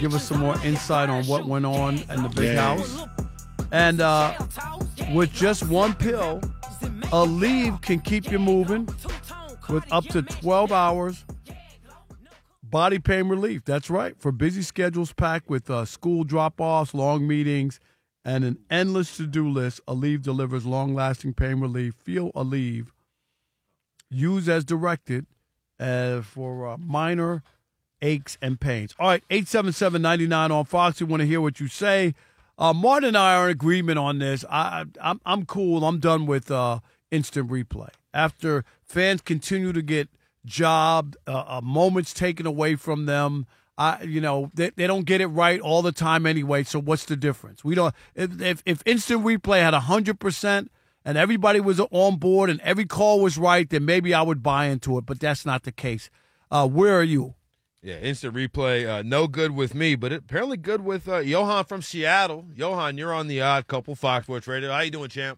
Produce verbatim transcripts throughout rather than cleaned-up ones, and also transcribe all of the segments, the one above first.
give us some more insight on what went on in the big yeah. house. And uh, with just one pill, Aleve can keep you moving with up to twelve hours body pain relief. That's right. For busy schedules packed with uh, school drop-offs, long meetings, and an endless to-do list, Aleve delivers long-lasting pain relief. Feel Aleve. Use as directed uh, for uh, minor aches and pains. All right, eight seven seven, nine nine on Fox. We want to hear what you say. Uh, Martin and I are in agreement on this. I, I'm, I'm cool. I'm done with uh, instant replay. After fans continue to get jobbed, uh, uh, moments taken away from them, I, you know, they, they don't get it right all the time anyway. So what's the difference? We don't. If if, if instant replay had a hundred percent and everybody was on board and every call was right, then maybe I would buy into it. But that's not the case. Uh, where are you? Yeah, instant replay, uh, no good with me, but it, apparently good with uh, Johan from Seattle. Johan, you're on the Odd Couple, Fox Sports Radio. How you doing, champ?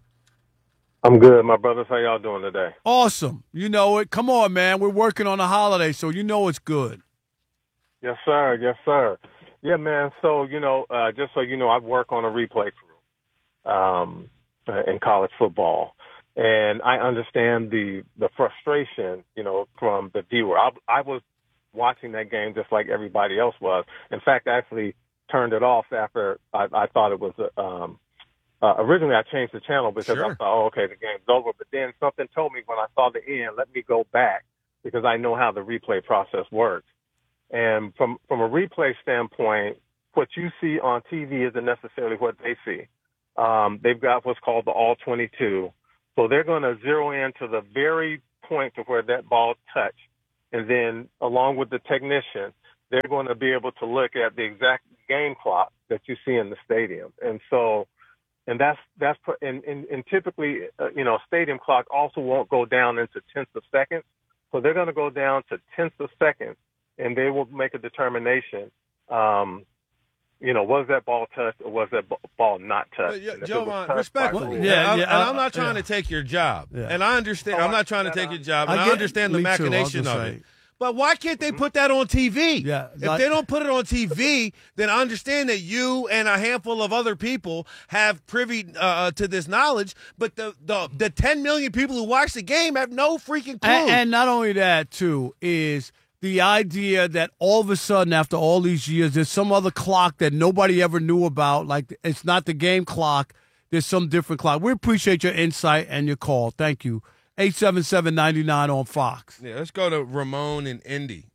I'm good, my brothers. How y'all doing today? Awesome. You know it. Come on, man. We're working on a holiday, so you know it's good. Yes, sir. Yes, sir. Yeah, man. So, you know, uh, just so you know, I work on a replay crew um, in college football. And I understand the, the frustration, you know, from the viewer. I, I was watching that game just like everybody else was. In fact, I actually turned it off after I, I thought it was um, uh, originally I changed the channel because sure. I thought, oh, okay, the game's over. But then something told me when I saw the end, let me go back because I know how the replay process works. And from, from a replay standpoint, what you see on T V isn't necessarily what they see. Um, they've got what's called the all twenty-two. So they're going to zero in to the very point to where that ball touched. And then along with the technician, they're going to be able to look at the exact game clock that you see in the stadium. And so, and that's, that's, and, and, and typically, uh, you know, stadium clock also won't go down into tenths of seconds. So they're going to go down to tenths of seconds and they will make a determination. Um, you know, was that ball touched or was that ball not touched? Yeah, Joe, respectfully. Yeah, yeah, I'm, yeah, and I'm not trying yeah. to take your job. Yeah. And I understand. Oh, I'm not trying to take your job. And I, I, get, understand the me machination too, of say. it. But why can't they put that on T V? Yeah, if like, they don't put it on T V, then I understand that you and a handful of other people have privy uh, to this knowledge. But the, the the ten million people who watch the game have no freaking clue. And, and not only that, too, is the idea that all of a sudden, after all these years, there's some other clock that nobody ever knew about. Like, it's not the game clock. There's some different clock. We appreciate your insight and your call. Thank you. eight seven seven, nine nine on Fox. Yeah, let's go to Ramon in Indy.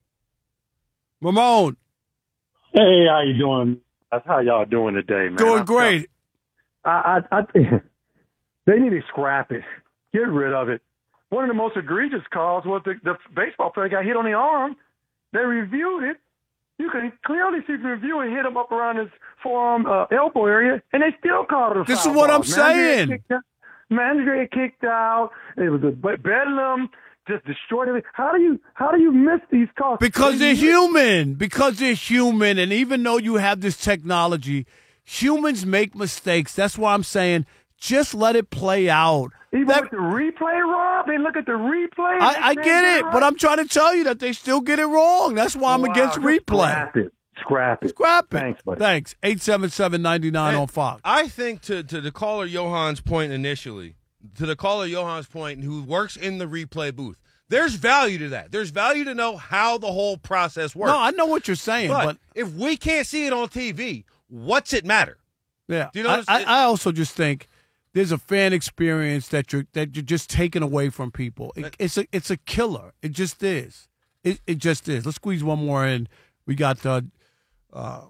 Ramon. Hey, how you doing? That's how y'all doing today, man. Doing great. I, I, I think they need to scrap it. Get rid of it. One of the most egregious calls was the, the baseball player got hit on the arm. They reviewed it. You can clearly see the reviewer hit him up around his forearm, uh, elbow area, and they still called it a This foul is what ball. I'm saying. Manager get kicked out. It was a bedlam. Just destroyed it. How do you how do you miss these calls? Because they're human. Because they're human. And even though you have this technology, humans make mistakes. That's why I'm saying just let it play out. Even that, with the replay, Rob, they look at the replay. I, I get it, but I'm trying to tell you that they still get it wrong. That's why I'm wow, against replay. Scrap it. Scrap it. Scrap it. Thanks, buddy. Thanks. eight seven seven, nine nine on Fox. I think to, to the caller Johan's point initially, to the caller Johan's point who works in the replay booth, there's value to that. There's value to know how the whole process works. No, I know what you're saying, but, but if we can't see it on T V, what's it matter? Yeah. Do you know I, I, I also just think there's a fan experience that you're that you're just taking away from people. It, it's a it's a killer. It just is. It it just is. Let's squeeze one more in. We got uh, uh,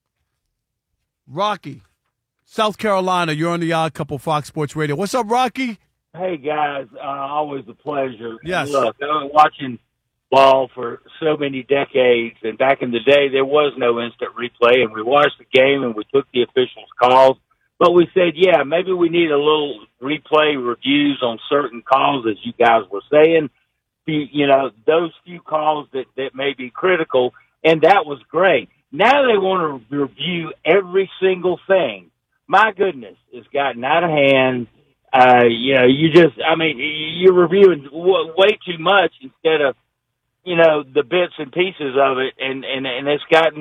Rocky, South Carolina. You're on the Odd Couple Fox Sports Radio. What's up, Rocky? Hey guys, uh, always a pleasure. Yes. And look, I've been watching ball for so many decades, and back in the day there was no instant replay, and we watched the game and we took the officials' calls. But we said, yeah, maybe we need a little replay reviews on certain calls, as you guys were saying. You know, those few calls that, that may be critical, and that was great. Now they want to review every single thing. My goodness, it's gotten out of hand. Uh, you know, you just, I mean, you're reviewing w- way too much instead of, you know, the bits and pieces of it, and, and, and it's gotten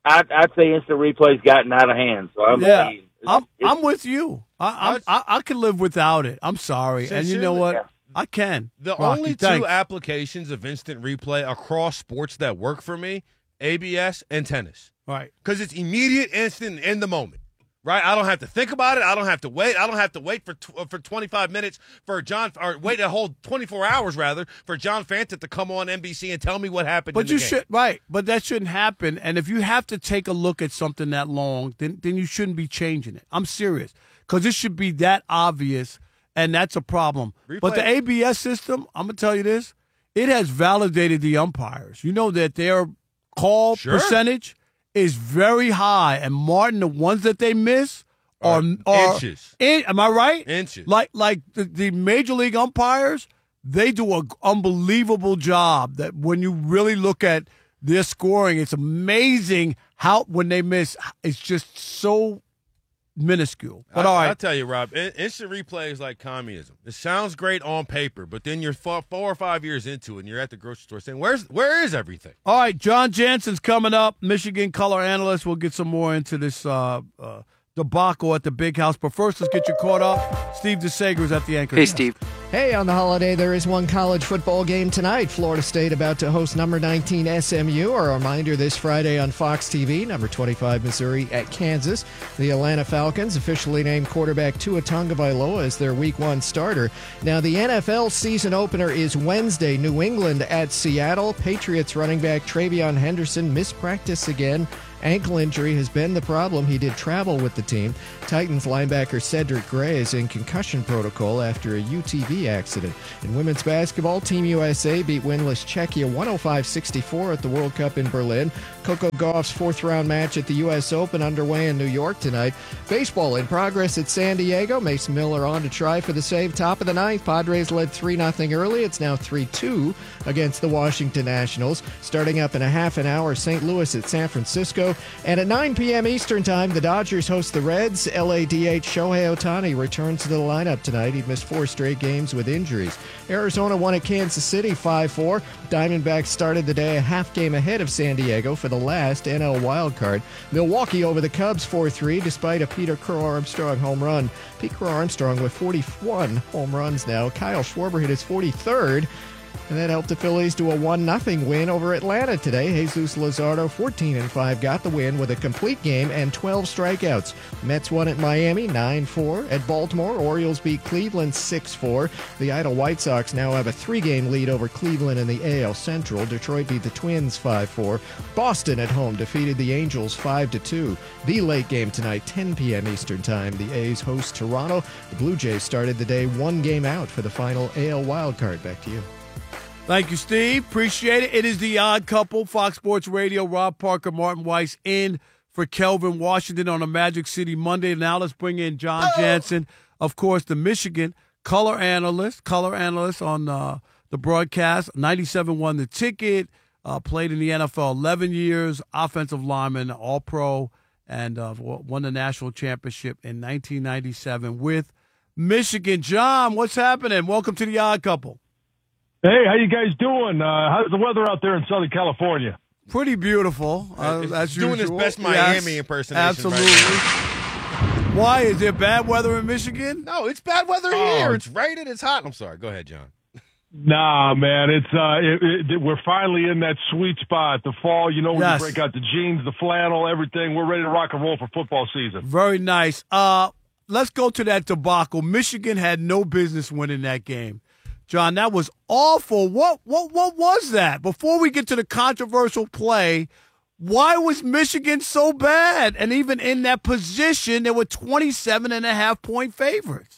I'd, I'd say instant replay's gotten out of hand. So I'm yeah, it's, I'm it's, I'm with you. I, I'm, I I can live without it. I'm sorry, and you know what? Yeah. I can. The Rocky, only two thanks. applications of instant replay across sports that work for me, A B S and tennis. Right. Because it's immediate, instant, in the moment. Right? I don't have to think about it. I don't have to wait. I don't have to wait for tw- for twenty-five minutes for John, or wait a whole twenty-four hours, rather, for John Fanta to come on N B C and tell me what happened But in the you game. should, right. But that shouldn't happen. And if you have to take a look at something that long, then, then you shouldn't be changing it. I'm serious. Because it should be that obvious, and that's a problem. Replay. But the A B S system, I'm going to tell you this, it has validated the umpires. You know that their call Sure. percentage is very high. And, Martin, the ones that they miss are, Uh, are inches. In, am I right? Inches. Like like the, the major league umpires, they do an unbelievable job. That when you really look at their scoring, it's amazing how when they miss, it's just so minuscule. But I, all right, I'll tell you, Rob, in- instant replay is like communism. It sounds great on paper, but then you're four, four or five years into it, and you're at the grocery store saying, "Where's where is everything?" all right. John Jansen's coming up, Michigan color analyst. We'll get some more into this uh, uh, debacle at the Big House. But first, let's get you caught up. Steve DeSager's at the anchor. Hey, Steve. Hey, on the holiday, there is one college football game tonight. Florida State about to host number nineteen S M U. A reminder this Friday on Fox T V, number twenty-five Missouri at Kansas. The Atlanta Falcons officially named quarterback Tua Tagovailoa as their week one starter. Now, the N F L season opener is Wednesday, New England at Seattle. Patriots running back Travion Henderson missed practice again. Ankle injury has been the problem. He did travel with the team. Titans linebacker Cedric Gray is in concussion protocol after a U T V accident. In women's basketball, Team U S A beat winless Czechia one oh five sixty-four at the World Cup in Berlin. Coco Gauff's fourth-round match at the U S Open underway in New York tonight. Baseball in progress at San Diego. Mason Miller on to try for the save. Top of the ninth, Padres led three nothing early. It's now three two against the Washington Nationals. Starting up in a half an hour, Saint Louis at San Francisco. And at nine p.m. Eastern Time, the Dodgers host the Reds. L A D H Shohei Ohtani returns to the lineup tonight. He'd missed four straight games with injuries. Arizona won at Kansas City five four. Diamondbacks started the day a half game ahead of San Diego for the last N L wildcard. Milwaukee over the Cubs four three despite a Peter Crow-Armstrong home run. Pete Crow-Armstrong with forty-one home runs now. Kyle Schwarber hit his forty-third. And that helped the Phillies to a one nothing win over Atlanta today. Jesus Luzardo, fourteen and five, got the win with a complete game and twelve strikeouts. Mets won at Miami, nine four. At Baltimore, Orioles beat Cleveland six four. The Idle White Sox now have a three-game lead over Cleveland in the A L Central. Detroit beat the Twins five four. Boston at home defeated the Angels five to two. The late game tonight, ten p.m. Eastern Time. The A's host Toronto. The Blue Jays started the day one game out for the final A L wildcard. Back to you. Thank you, Steve. Appreciate it. It is the Odd Couple, Fox Sports Radio. Rob Parker, Martin Weiss in for Kelvin Washington on a Magic City Monday. Now let's bring in John Jansen, of course, the Michigan color analyst, color analyst on uh, the broadcast. ninety-seven won the ticket, uh, played in the N F L eleven years, offensive lineman, all-pro, and uh, won the national championship in nineteen ninety-seven with Michigan. John, what's happening? Welcome to the Odd Couple. Hey, how you guys doing? Uh, how's the weather out there in Southern California? Pretty beautiful, uh, It's as doing usual. his best Miami Yes, impersonation. absolutely. Right now. Why? Is there bad weather in Michigan? No, it's bad weather Oh. here. It's raining. It's hot. I'm sorry. Go ahead, John. Nah, man, it's uh, it, it, we're finally in that sweet spot. The fall, you know, when Yes. you break out the jeans, the flannel, everything. We're ready to rock and roll for football season. Very nice. Uh, let's go to that debacle. Michigan had no business winning that game. John, that was awful. What what what was that? Before we get to the controversial play, why was Michigan so bad? And even in that position, they were twenty-seven and a half point favorites.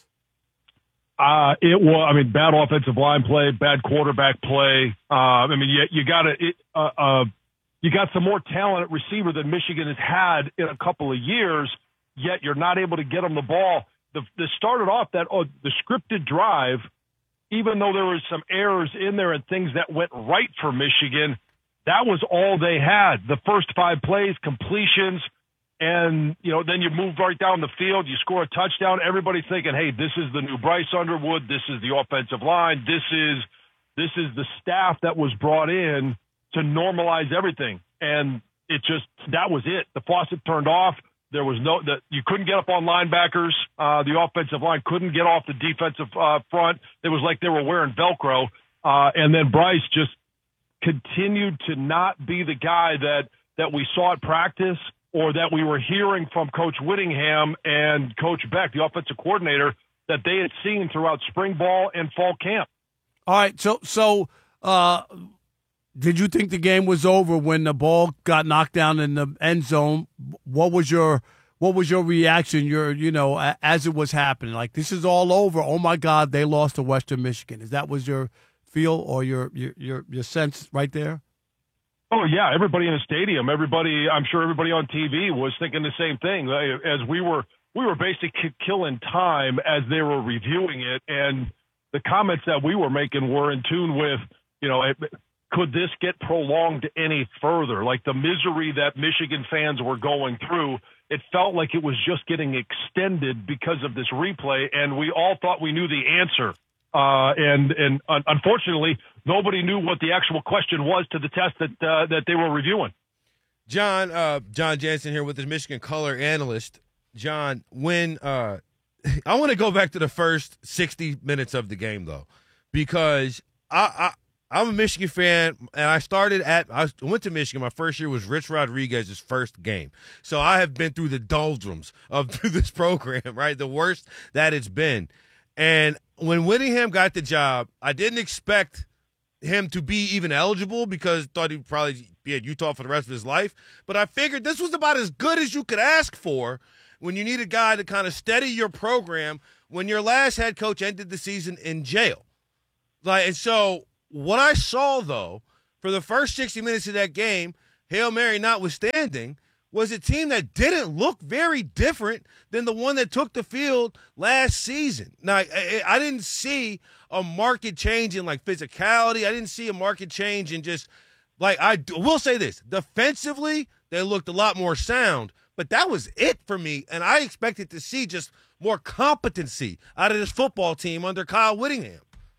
Uh, it was, I mean, bad offensive line play, bad quarterback play. Uh, I mean, you, you got to, uh, uh, you got some more talent at receiver than Michigan has had in a couple of years, yet you're not able to get them the ball. The, the started off that, uh, the scripted drive, even though there was some errors in there and things that went right for Michigan, that was all they had. The first five plays, completions, and, you know, then you move right down the field, you score a touchdown. Everybody's thinking, hey, this is the new Bryce Underwood. This is the offensive line. This is, this is the staff that was brought in to normalize everything. And it just that was it. The faucet turned off. There was no that you couldn't get up on linebackers. Uh, the offensive line couldn't get off the defensive uh, front. It was like they were wearing Velcro. Uh, and then Bryce just continued to not be the guy that that we saw at practice or that we were hearing from Coach Whittingham and Coach Beck, the offensive coordinator, that they had seen throughout spring ball and fall camp. All right, so so uh, did you think the game was over when the ball got knocked down in the end zone? What was your what was your reaction? Your you know as it was happening, like this is all over. Oh my God, they lost to Western Michigan. Is that was your feel or your your your, your sense right there? Oh yeah, everybody in the stadium, everybody. I'm sure everybody on T V was thinking the same thing. As we were we were basically killing time as they were reviewing it, and the comments that we were making were in tune with, you know, could this get prolonged any further? Like the misery that Michigan fans were going through, it felt like it was just getting extended because of this replay, and we all thought we knew the answer. Uh, and and uh, unfortunately, nobody knew what the actual question was to the test that uh, that they were reviewing. John, uh, John Jansen here with the Michigan color analyst. John, when uh, I want to go back to the first sixty minutes of the game, though, because I, I, I'm a Michigan fan, and I started at – I went to Michigan. My first year was Rich Rodriguez's first game. So I have been through the doldrums of through this program, right, the worst that it's been. And when Whittingham got the job, I didn't expect him to be even eligible because I thought he'd probably be at Utah for the rest of his life. But I figured this was about as good as you could ask for when you need a guy to kind of steady your program when your last head coach ended the season in jail. Like, and so what I saw, though, for the first sixty minutes of that game, Hail Mary notwithstanding, was a team that didn't look very different than the one that took the field last season. Now, I, I didn't see a market change in, like, physicality. I didn't see a market change in just, like, I will say this. Defensively, they looked a lot more sound, but that was it for me, and I expected to see just more competency out of this football team under Kyle Whittingham.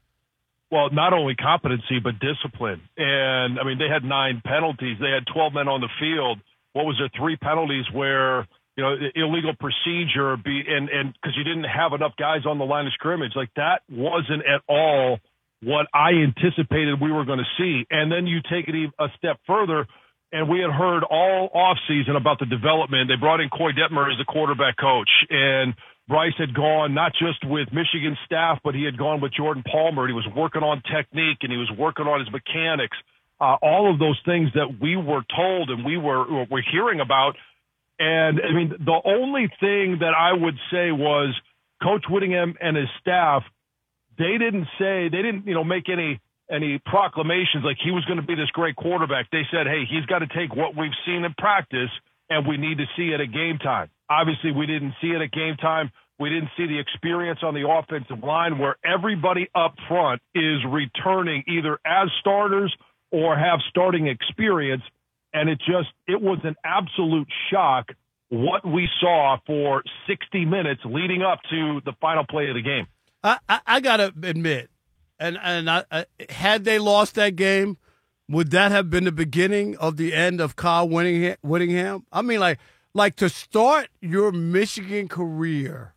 Well, not only competency, but discipline. And, I mean, they had nine penalties. They had twelve men on the field. What was there, three penalties where, you know, illegal procedure be and and because you didn't have enough guys on the line of scrimmage. Like, that wasn't at all what I anticipated we were going to see. And then you take it a step further, and we had heard all offseason about the development. They brought in Coy Detmer as the quarterback coach, and Bryce had gone not just with Michigan staff, but he had gone with Jordan Palmer, and he was working on technique, and he was working on his mechanics. Uh, all of those things that we were told and we were were hearing about. And, I mean, the only thing that I would say was Coach Whittingham and his staff, they didn't say, they didn't, you know, make any any proclamations like he was going to be this great quarterback. They said, hey, he's got to take what we've seen in practice, and we need to see it at game time. Obviously, we didn't see it at game time. We didn't see the experience on the offensive line where everybody up front is returning either as starters or have starting experience, and it just it was an absolute shock what we saw for sixty minutes leading up to the final play of the game. I, I, I got to admit, and, and I, I, had they lost that game, would that have been the beginning of the end of Kyle Whittingham? Whittingham? I mean, like, like to start your Michigan career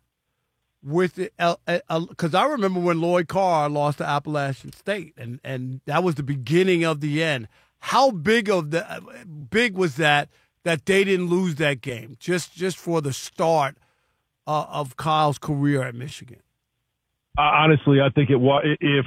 with it, because I remember when Lloyd Carr lost to Appalachian State, and, and that was the beginning of the end. How big of the big was that that they didn't lose that game just just for the start uh, of Kyle's career at Michigan? Uh, honestly, I think it was if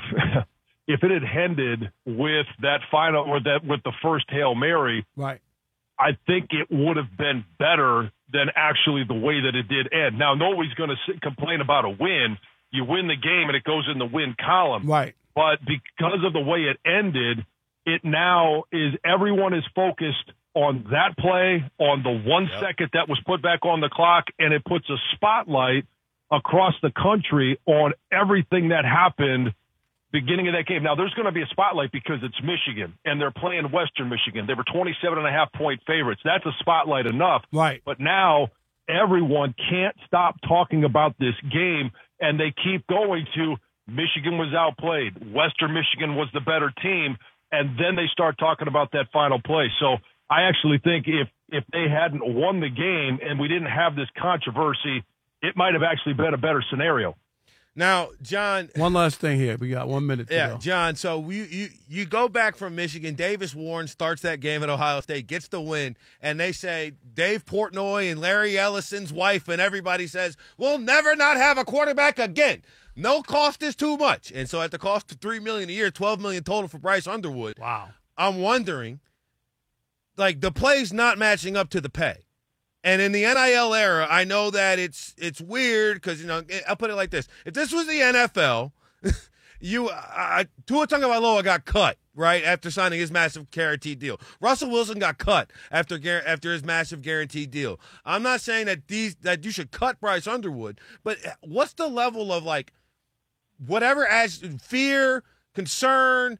if it had ended with that final or that with the first Hail Mary, right? I think it would have been better than actually the way that it did end. Now, nobody's going to complain about a win. You win the game, and it goes in the win column. Right. But because of the way it ended, it now is everyone is focused on that play, on the one yep. second that was put back on the clock, and it puts a spotlight across the country on everything that happened beginning of that game. Now, there's going to be a spotlight because it's Michigan, and they're playing Western Michigan. They were twenty-seven and a half point favorites. That's a spotlight enough. Right. But now everyone can't stop talking about this game, and they keep going to Michigan was outplayed. Western Michigan was the better team, and then they start talking about that final play. So I actually think if, if they hadn't won the game and we didn't have this controversy, it might have actually been a better scenario. Now, John. One last thing here. We got one minute to yeah, go. John, so you, you, you go back from Michigan. Davis Warren starts that game at Ohio State, gets the win, and they say Dave Portnoy and Larry Ellison's wife and everybody says, we'll never not have a quarterback again. No cost is too much. And so at the cost of three million dollars a year, twelve million dollars total for Bryce Underwood. Wow. I'm wondering, like, the play's not matching up to the pay. And in the N I L era, I know that it's it's weird because, you know, I'll put it like this. If this was the N F L, you uh, Tua Tagovailoa got cut, right, after signing his massive guaranteed deal. Russell Wilson got cut after after his massive guaranteed deal. I'm not saying that these that you should cut Bryce Underwood, but what's the level of, like, whatever as fear, concern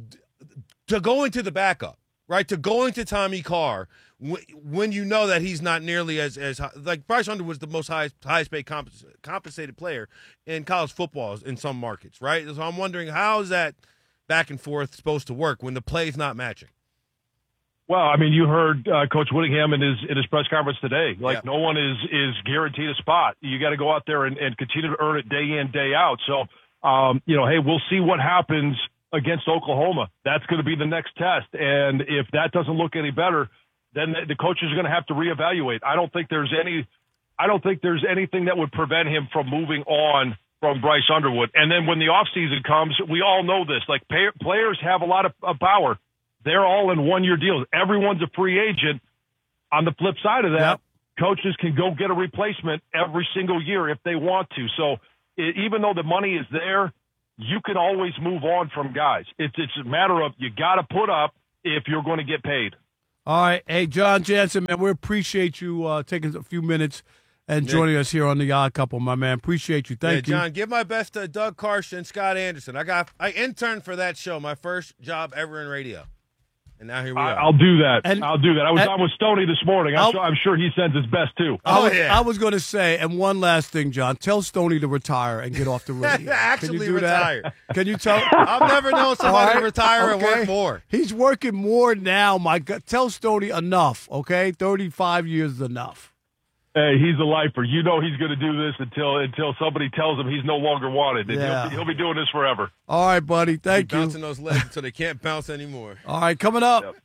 to going to the backup, right, to going to Tommy Carr, when you know that he's not nearly as as high, like Bryce Underwood was the most highest highest paid compens- compensated player in college football in some markets, right? So I'm wondering, how is that back and forth supposed to work when the play's not matching? Well, I mean, you heard uh, Coach Whittingham in his in his press conference today. Like, yeah. no one is is guaranteed a spot. You got to go out there and, and continue to earn it day in, day out. So, um, you know, hey, we'll see what happens against Oklahoma. That's going to be the next test, and if that doesn't look any better, then the coaches are going to have to reevaluate. I don't think there's any, I don't think there's anything that would prevent him from moving on from Bryce Underwood. And then when the offseason comes, we all know this. Like, pay, players have a lot of, of power. They're all in one-year deals. Everyone's a free agent. On the flip side of that, yep. coaches can go get a replacement every single year if they want to. So it, even though the money is there, you can always move on from guys. It's it's a matter of you got to put up if you're going to get paid. All right. Hey, John Jansen, man, we appreciate you uh, taking a few minutes and joining yeah. us here on The Odd Couple, my man. Appreciate you. Thank yeah, you. John, give my best to Doug Carson, Scott Anderson. I got I interned for that show, my first job ever in radio. And now here we I, are. I'll do that. And, I'll do that. I was and, on with Stoney this morning. I'm, sure, I'm sure he sends his best, too. I was, oh, yeah. I was going to say, and one last thing, John. Tell Stoney to retire and get off the radio. Actually Can you do retire. That? Can you tell? I've never known somebody right. to retire okay. and work more. He's working more now, my God. Tell Stoney enough, okay? thirty-five years is enough. Hey, he's a lifer. You know he's going to do this until until somebody tells him he's no longer wanted. And yeah. he'll, he'll be doing this forever. All right, buddy. Thank Keep you. Bouncing those legs until they can't bounce anymore. All right, coming up. Yep.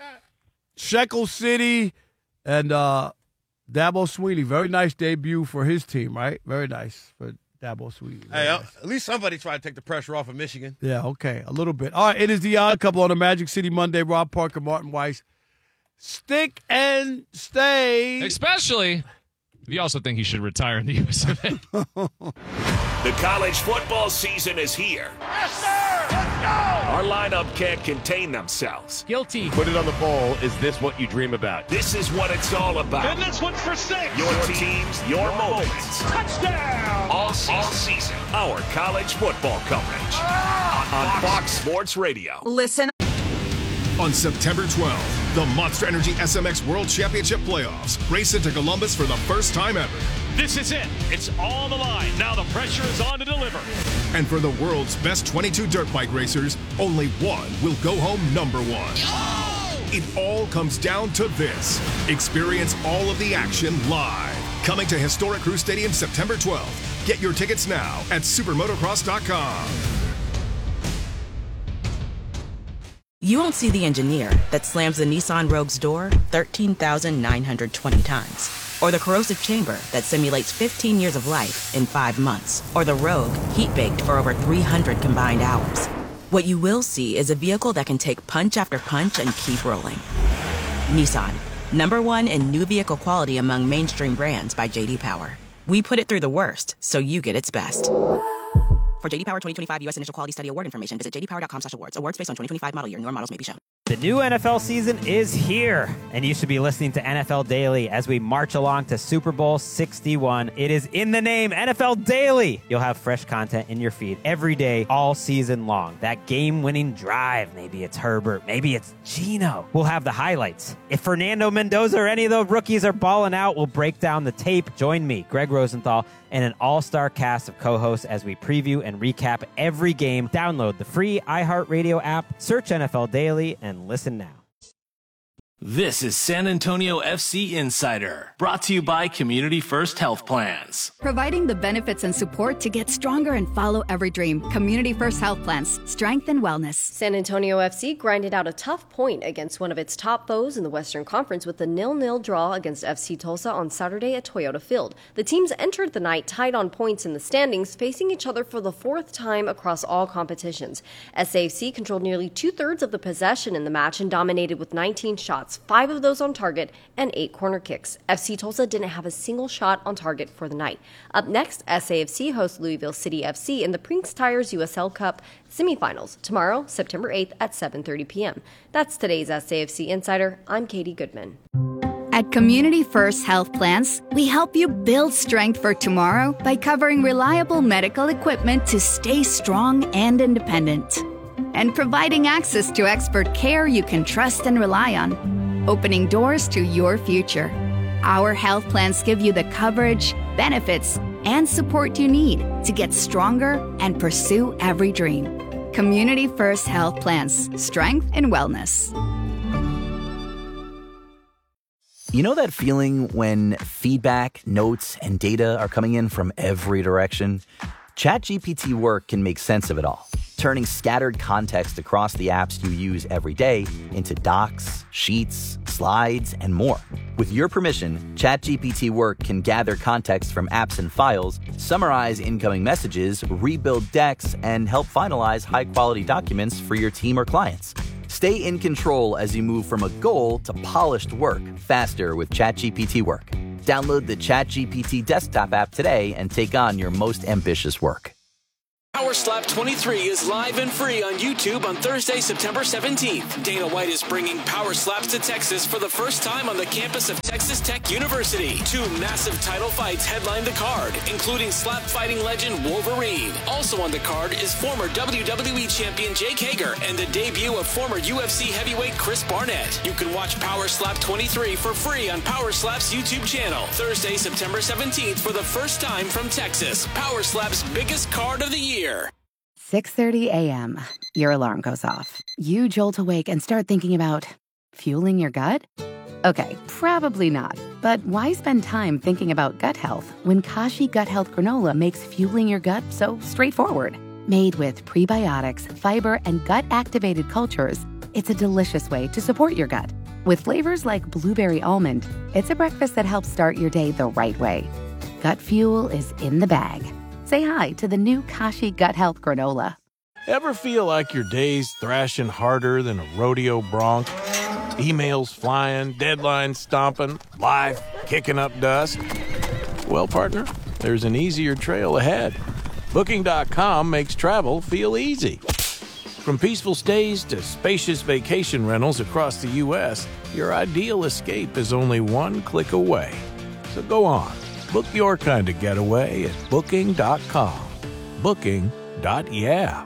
Shekel City and uh, Dabo Swinney. Very nice debut for his team, right? Very nice for Dabo Swinney. Hey, nice. at least somebody tried to take the pressure off of Michigan. Yeah, okay, a little bit. All right, it is The Odd Couple on a Magic City Monday. Rob Parker, Martin Weiss. Stick and stay. Especially if you also think he should retire in the U S of A. The college football season is here. Yes, sir! Let's go! Our lineup can't contain themselves. Guilty. Put it on the bowl. Is this what you dream about? This is what it's all about. And this one's for six. Your teams, your, your moments. Touchdown! All season. All season. Our college football coverage. Ah, on Fox Sports Radio. Listen. On September twelfth, the Monster Energy S M X World Championship Playoffs race into Columbus for the first time ever. This is it. It's all the line. Now the pressure is on to deliver. And for the world's best twenty-two dirt bike racers, only one will go home number one. Oh! It all comes down to this. Experience all of the action live. Coming to Historic Crew Stadium September twelfth. Get your tickets now at supermotocross dot com. You won't see the engineer that slams the Nissan Rogue's door thirteen thousand nine hundred twenty times. Or the corrosive chamber that simulates fifteen years of life in five months. Or the Rogue heat-baked for over three hundred combined hours. What you will see is a vehicle that can take punch after punch and keep rolling. Nissan, number one in new vehicle quality among mainstream brands by J D Power. We put it through the worst, so you get its best. For J D Power twenty twenty-five U S Initial Quality Study Award information, visit j d power dot com slash awards. Awards based on twenty twenty-five model year. Newer models may be shown. The new N F L season is here, and you should be listening to N F L Daily as we march along to Super Bowl sixty-one. It is in the name, N F L Daily. You'll have fresh content in your feed every day, all season long. That game-winning drive, maybe it's Herbert, maybe it's Geno. We'll have the highlights. If Fernando Mendoza or any of the rookies are balling out, we'll break down the tape. Join me, Greg Rosenthal, and an all-star cast of co-hosts as we preview and recap every game. Download the free iHeartRadio app, search N F L Daily, and listen now. This is San Antonio F C Insider, brought to you by Community First Health Plans. Providing the benefits and support to get stronger and follow every dream. Community First Health Plans. Strength and wellness. San Antonio F C grinded out a tough point against one of its top foes in the Western Conference with a nil nil draw against F C Tulsa on Saturday at Toyota Field. The teams entered the night tied on points in the standings, facing each other for the fourth time across all competitions. S A F C controlled nearly two-thirds of the possession in the match and dominated with nineteen shots, five of those on target, and eight corner kicks. F C Tulsa didn't have a single shot on target for the night. Up next, S A F C hosts Louisville City F C in the Brinks Tires U S L Cup semifinals tomorrow, September eighth at seven thirty p.m. That's today's S A F C Insider. I'm Katie Goodman. At Community First Health Plans, we help you build strength for tomorrow by covering reliable medical equipment to stay strong and independent, and providing access to expert care you can trust and rely on, opening doors to your future. Our health plans give you the coverage, benefits, and support you need to get stronger and pursue every dream. Community First Health Plans. Strength and wellness. You know that feeling when feedback, notes, and data are coming in from every direction? ChatGPT Work can make sense of it all, turning scattered context across the apps you use every day into docs, sheets, slides, and more. With your permission, ChatGPT Work can gather context from apps and files, summarize incoming messages, rebuild decks, and help finalize high-quality documents for your team or clients. Stay in control as you move from a goal to polished work faster with ChatGPT Work. Download the ChatGPT desktop app today and take on your most ambitious work. Power Slap twenty-three is live and free on YouTube on Thursday, September seventeenth. Dana White is bringing Power Slaps to Texas for the first time on the campus of Texas Tech University. Two massive title fights headline the card, including slap fighting legend Wolverine. Also on the card is former W W E champion Jake Hager and the debut of former U F C heavyweight Chris Barnett. You can watch Power Slap twenty-three for free on Power Slap's YouTube channel. Thursday, September seventeenth for the first time from Texas. Power Slap's biggest card of the year. six thirty a.m. Your alarm goes off. You jolt awake and start thinking about fueling your gut? Okay, probably not. But why spend time thinking about gut health when Kashi Gut Health Granola makes fueling your gut so straightforward? Made with prebiotics, fiber, and gut-activated cultures, it's a delicious way to support your gut. With flavors like blueberry almond, it's a breakfast that helps start your day the right way. Gut fuel is in the bag. Say hi to the new Kashi Gut Health Granola. Ever feel like your day's thrashing harder than a rodeo bronc? Emails flying, deadlines stomping, life kicking up dust? Well, partner, there's an easier trail ahead. Booking dot com makes travel feel easy. From peaceful stays to spacious vacation rentals across the U S, your ideal escape is only one click away. So go on. Book your kind of getaway at Booking dot com. Booking. Yeah.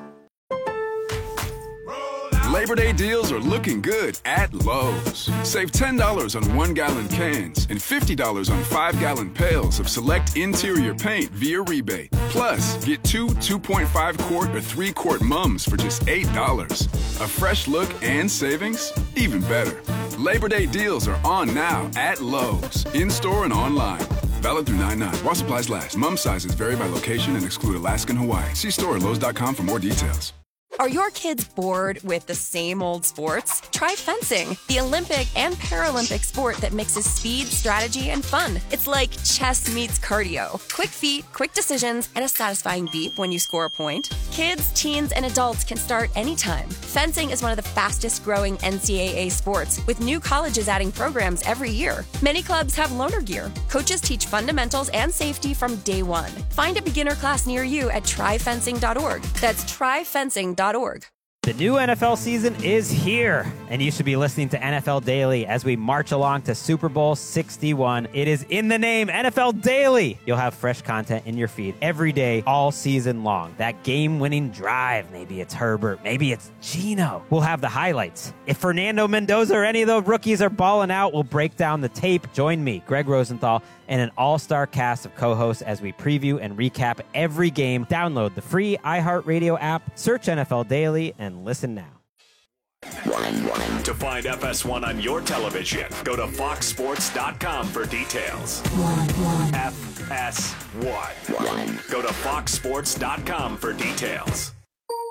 Labor Day deals are looking good at Lowe's. Save ten dollars on one-gallon cans and fifty dollars on five-gallon pails of select interior paint via rebate. Plus, get two two point five quart or three quart mums for just eight dollars. A fresh look and savings? Even better. Labor Day deals are on now at Lowe's, in-store and online. Valid through nine nine. While supplies last. Mum sizes vary by location and exclude Alaska and Hawaii. See store at Lowe's dot com for more details. Are your kids bored with the same old sports? Try fencing, the Olympic and Paralympic sport that mixes speed, strategy, and fun. It's like chess meets cardio. Quick feet, quick decisions, and a satisfying beep when you score a point. Kids, teens, and adults can start anytime. Fencing is one of the fastest growing N C double A sports, with new colleges adding programs every year. Many clubs have loaner gear. Coaches teach fundamentals and safety from day one. Find a beginner class near you at try fencing dot org. That's try fencing dot org. The new N F L season is here, and you should be listening to N F L Daily as we march along to Super Bowl sixty-one. It is in the name, N F L Daily. You'll have fresh content in your feed every day, all season long. That game-winning drive, maybe it's Herbert, maybe it's Geno. We'll have the highlights. If Fernando Mendoza or any of the rookies are balling out, we'll break down the tape. Join me, Greg Rosenthal, and an all-star cast of co-hosts as we preview and recap every game. Download the free iHeartRadio app, search N F L Daily, and listen now. To find F S one on your television, go to fox sports dot com for details. F S one. Go to fox sports dot com for details.